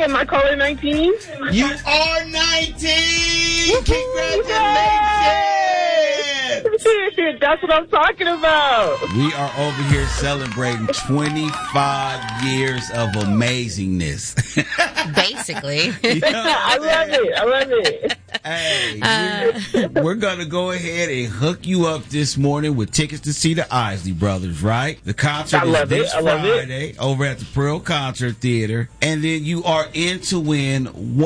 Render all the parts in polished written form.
am I caller 19? You are 19! Congratulations! That's what I'm talking about. We are over here celebrating 25 years of amazingness. Basically. You know I love it. Hey, we're going to go ahead and hook you up this morning with tickets to see the Isley Brothers, right? The concert is this Friday over at the Pearl Concert Theater. And then you are in to win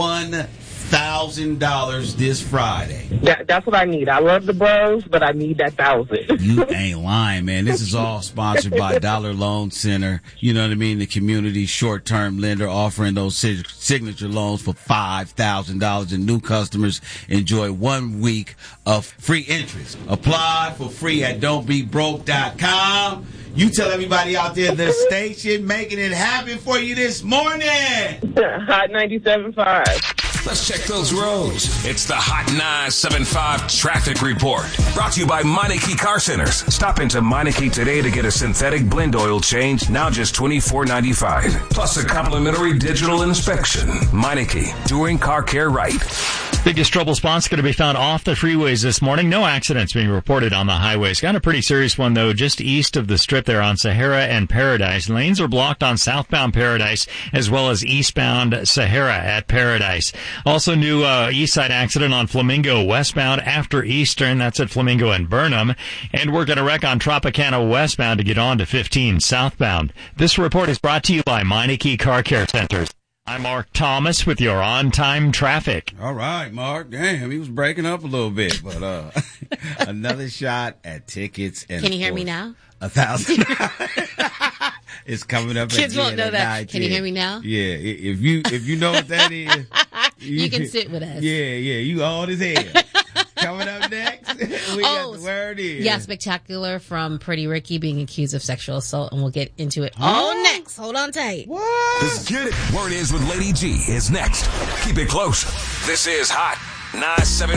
$1,000 this Friday. That's what I need. I love the bros, but I need that 1,000. You ain't lying, man. This is all sponsored by Dollar Loan Center. You know what I mean? The community short-term lender offering those signature loans for $5,000, and new customers enjoy 1 week of free interest. Apply for free at don'tbebroke.com. You tell everybody out there the station making it happen for you this morning. Hot 97.5. Let's check those roads. It's the Hot 975 Traffic Report. Brought to you by Meineke Car Centers. Stop into Meineke today to get a synthetic blend oil change, now just $24.95. Plus a complimentary digital inspection. Meineke, doing car care right. Biggest trouble spots going to be found off the freeways this morning. No accidents being reported on the highways. Got a pretty serious one, though, just east of the Strip there on Sahara and Paradise. Lanes are blocked on southbound Paradise as well as eastbound Sahara at Paradise. Also, new east side accident on Flamingo westbound after Eastern. That's at Flamingo and Burnham. And we're going to wreck on Tropicana westbound to get on to 15 southbound. This report is brought to you by Meineke Car Care Centers. I'm Mark Thomas with your on-time traffic. All right, Mark. Damn, he was breaking up a little bit, but another shot at tickets. And can you hear me now? $1,000 is coming up. Kids won't know that. Can you hear me now? Yeah, if you know what that is, you can sit with us. Yeah, you old as hell. Coming up next, we got the word is. Yeah, Spectacular from Pretty Ricky being accused of sexual assault, and we'll get into it all next. Hold on tight. What? Let's get it. Word is with Lady G is next. Keep it close. This is Hot 975.